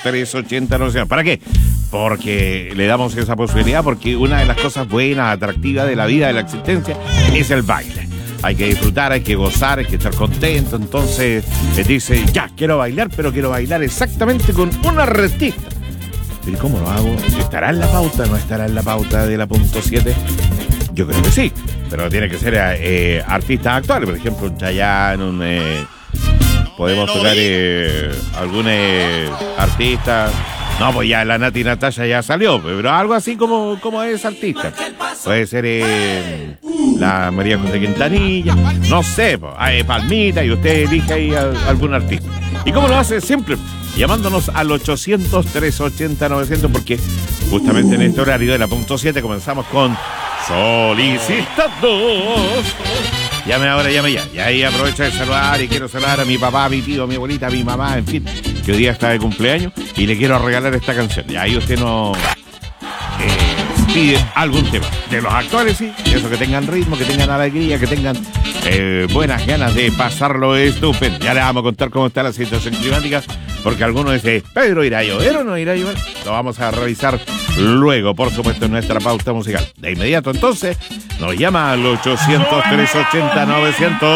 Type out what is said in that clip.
800-380-900. ¿Para qué? Porque le damos esa posibilidad, porque una de las cosas buenas, atractivas de la vida, de la existencia, es el baile. Hay que disfrutar, hay que gozar, hay que estar contento. Entonces dice, ya, quiero bailar, pero quiero bailar exactamente con un artista. ¿Pero cómo lo hago? ¿Estará en la pauta? ¿No estará en la pauta de la punto 7? Yo creo que sí, pero tiene que ser artistas actuales. Por ejemplo, un Chayanne, podemos tocar algún artista. No, pues ya la Nati Natasha ya salió, pero algo así como es artista. Puede ser la María José Quintanilla, no sé, Palmita, y usted elige ahí algún artista. ¿Y cómo lo hace? Simple, llamándonos al 800-380-900, porque justamente en este horario de la punto 7 comenzamos con Solicitados. Llame ahora, llame ya. Y ahí aprovecho de saludar y quiero saludar a mi papá, a mi tío, a mi abuelita, a mi mamá, en fin, que hoy día está de cumpleaños y le quiero regalar esta canción. Y ahí usted nos pide algún tema. De los actuales, sí. Eso, que tengan ritmo, que tengan alegría, que tengan buenas ganas de pasarlo estupendo. Ya le vamos a contar cómo está la situación climática, porque algunos dicen, ¿Pedro irá a llover o no irá a llover? Lo vamos a revisar luego, por supuesto, en nuestra pauta musical. De inmediato, entonces, nos llama al 800-380-900.